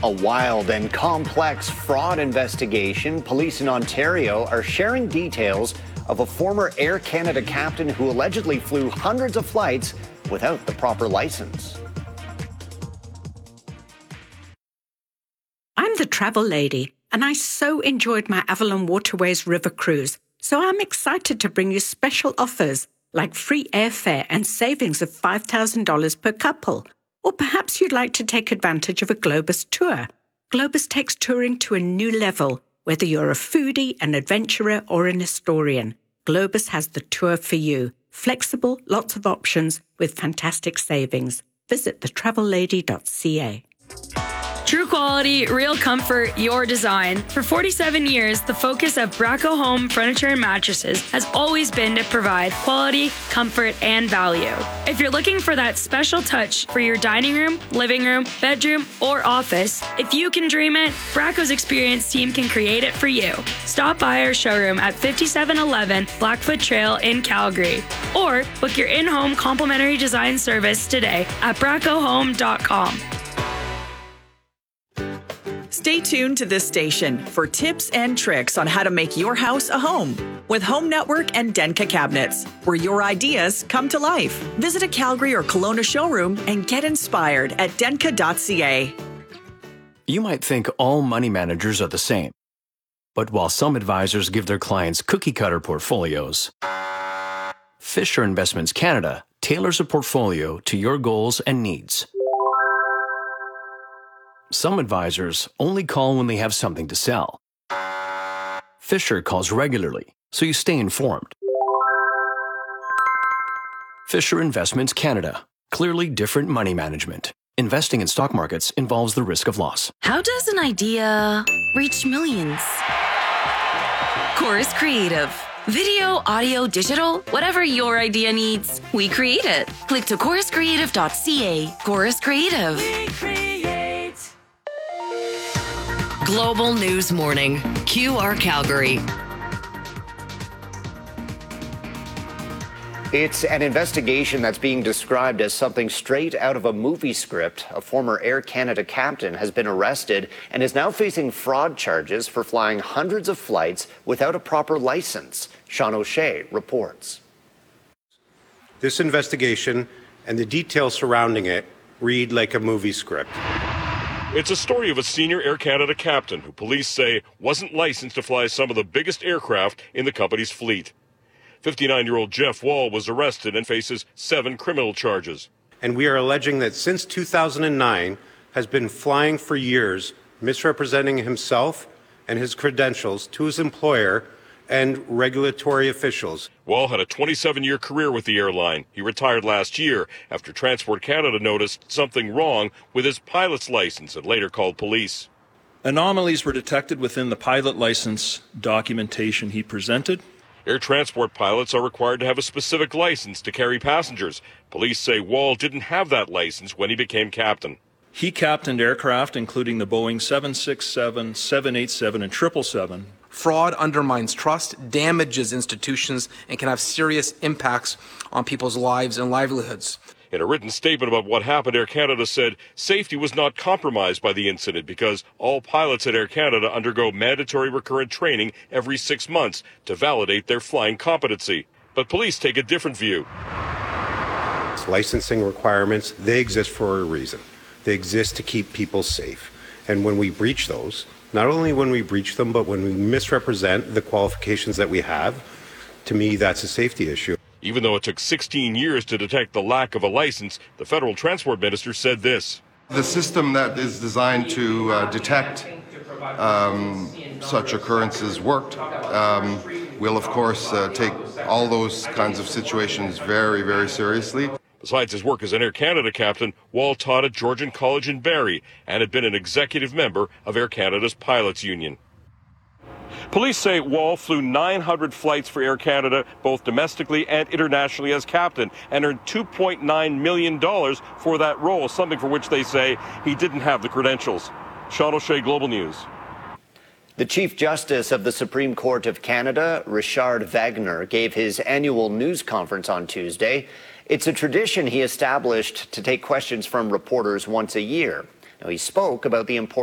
A wild and complex fraud investigation. Police in Ontario are sharing details of a former Air Canada captain who allegedly flew hundreds of flights without the proper license. I'm the travel lady, and I so enjoyed my Avalon Waterways River cruise, so I'm excited to bring you special offers like free airfare and savings of $5,000 per couple. Or perhaps you'd like to take advantage of a Globus tour. Globus takes touring to a new level, whether you're a foodie, an adventurer, or an historian. Globus has the tour for you. Flexible, lots of options, with fantastic savings. Visit thetravellady.ca. True quality, real comfort, your design. For 47 years, the focus of Braco Home Furniture and Mattresses has always been to provide quality, comfort, and value. If you're looking for that special touch for your dining room, living room, bedroom, or office, if you can dream it, Braco's experienced team can create it for you. Stop by our showroom at 5711 Blackfoot Trail in Calgary, or book your in-home complimentary design service today at bracohome.com. Stay tuned to this station for tips and tricks on how to make your house a home with Home Network and Denka Cabinets, where your ideas come to life. Visit a Calgary or Kelowna showroom and get inspired at denka.ca. You might think all money managers are the same. But while some advisors give their clients cookie-cutter portfolios, Fisher Investments Canada tailors a portfolio to your goals and needs. Some advisors only call when they have something to sell. Fisher calls regularly, so you stay informed. Fisher Investments Canada. Clearly different money management. Investing in stock markets involves the risk of loss. How does an idea reach millions? Chorus Creative. Video, audio, digital, whatever your idea needs, we create it. Click to choruscreative.ca. Chorus Creative. We create. Global News Morning. QR Calgary. It's an investigation that's being described as something straight out of a movie script. A former Air Canada captain has been arrested and is now facing fraud charges for flying hundreds of flights without a proper license. Sean O'Shea reports. This investigation and the details surrounding it read like a movie script. It's a story of a senior Air Canada captain who police say wasn't licensed to fly some of the biggest aircraft in the company's fleet. 59-year-old Jeff Wall was arrested and faces 7 criminal charges. And we are alleging that since 2009 has been flying for years, misrepresenting himself and his credentials to his employer and regulatory officials. Wall had a 27-year career with the airline. He retired last year after Transport Canada noticed something wrong with his pilot's license and later called police. Anomalies were detected within the pilot license documentation he presented. Air transport pilots are required to have a specific license to carry passengers. Police say Wall didn't have that license when he became captain. He captained aircraft including the Boeing 767, 787, and 777. Fraud undermines trust, damages institutions, and can have serious impacts on people's lives and livelihoods. In a written statement about what happened, Air Canada said safety was not compromised by the incident because all pilots at Air Canada undergo mandatory recurrent training every 6 months to validate their flying competency. But police take a different view. Licensing requirements, they exist for a reason. They exist to keep people safe. And when we breach those, not only when we breach them, but when we misrepresent the qualifications that we have, to me, that's a safety issue. Even though it took 16 years to detect the lack of a license, the federal transport minister said this. The system that is designed to detect such occurrences worked. We'll, of course, take all those kinds of situations very, very seriously. Besides his work as an Air Canada captain, Wall taught at Georgian College in Barrie and had been an executive member of Air Canada's pilots union. Police say Wall flew 900 flights for Air Canada, both domestically and internationally as captain, and earned $2.9 million for that role, something for which they say he didn't have the credentials. Sean O'Shea, Global News. The Chief Justice of the Supreme Court of Canada, Richard Wagner, gave his annual news conference on Tuesday. It's a tradition he established to take questions from reporters once a year. Now, he spoke about the importance